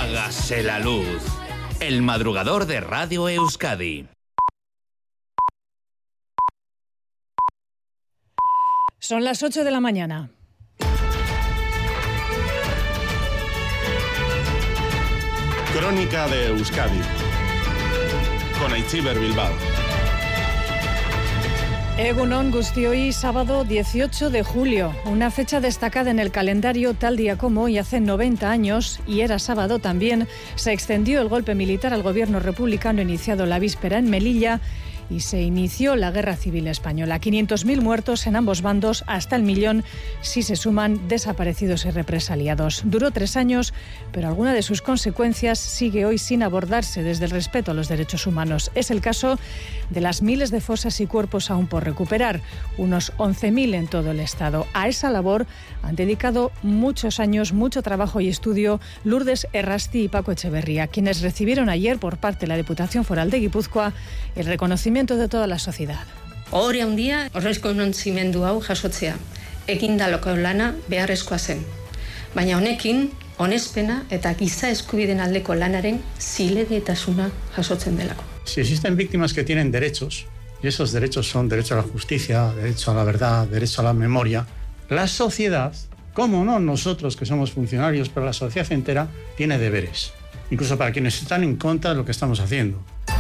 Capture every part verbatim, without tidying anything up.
Hágase la luz. El madrugador de Radio Euskadi. Son las ocho de la mañana. Crónica de Euskadi con Aitziber Bilbao. Egunon Guztioi, sábado dieciocho de julio, una fecha destacada en el calendario. Tal día como hoy, hace noventa años, y era sábado también, se extendió el golpe militar al gobierno republicano iniciado la víspera en Melilla y se inició la Guerra Civil Española. quinientos mil muertos en ambos bandos, hasta el millón si se suman desaparecidos y represaliados. Duró tres años, pero alguna de sus consecuencias sigue hoy sin abordarse desde el respeto a los derechos humanos. Es el caso de las miles de fosas y cuerpos aún por recuperar, unos once mil en todo el Estado. A esa labor han dedicado muchos años, mucho trabajo y estudio Lourdes Errasti y Paco Echeverría, quienes recibieron ayer por parte de la Diputación Foral de Guipúzcoa el reconocimiento de toda la sociedad. Ohore handia errekonozimendu hau jasotzea. Ekindaloko lana beharrezkoa zen. Baina honekin onespena eta giza eskubideen aldeko lanaren zilegitasuna jasotzen delako. Si existen víctimas que tienen derechos, y esos derechos son derecho a la justicia, derecho a la verdad, derecho a la memoria, la sociedad, cómo no nosotros que somos funcionarios, pero la sociedad entera tiene deberes, incluso para quienes están en contra de lo que estamos haciendo.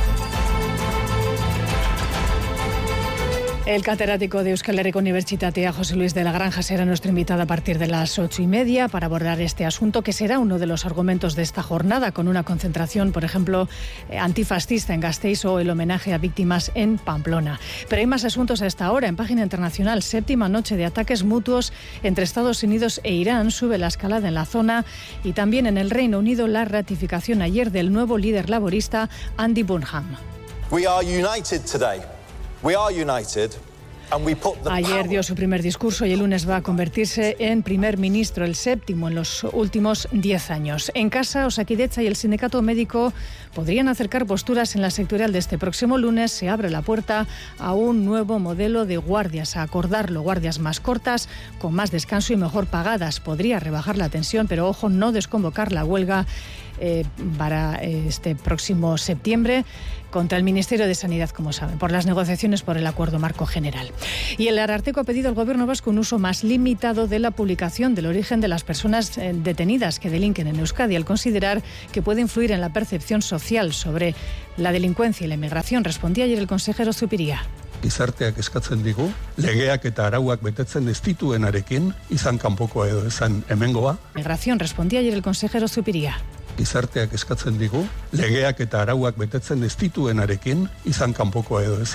El catedrático de Euskal Herriko Unibertsitatea, José Luis de la Granja, será nuestro invitado a partir de las ocho y media para abordar este asunto, que será uno de los argumentos de esta jornada, con una concentración, por ejemplo, antifascista en Gasteiz o el homenaje a víctimas en Pamplona. Pero hay más asuntos a esta hora. En página internacional, séptima noche de ataques mutuos entre Estados Unidos e Irán. Sube la escalada en la zona, y también en el Reino Unido la ratificación ayer del nuevo líder laborista, Andy Burnham. We are united today. We are united. Ayer dio su primer discurso y el lunes va a convertirse en primer ministro, el séptimo en los últimos diez años. En casa, Osakidetza y el sindicato médico podrían acercar posturas en la sectorial de este próximo lunes. Se abre la puerta a un nuevo modelo de guardias, a acordarlo, guardias más cortas, con más descanso y mejor pagadas. Podría rebajar la tensión, pero ojo, no desconvocar la huelga eh, para este próximo septiembre contra el Ministerio de Sanidad, como saben, por las negociaciones por el Acuerdo Marco General. Y el Ararteko ha pedido al Gobierno vasco un uso más limitado de la publicación del origen de las personas detenidas que delinquen en Euskadi, al considerar que puede influir en la percepción social sobre la delincuencia y la inmigración. Respondía ayer el consejero Zupiria. Gizarteak eskatzen digu, legeak eta arauak betetzen ez dituenarekin, izan kanpokoa edo izan hemengoa. Migración, respondía ayer el consejero Zupiria. Gizarteak eskatzen digu, legeak eta arauak betetzen ez dituenarekin, izan kanpokoa edo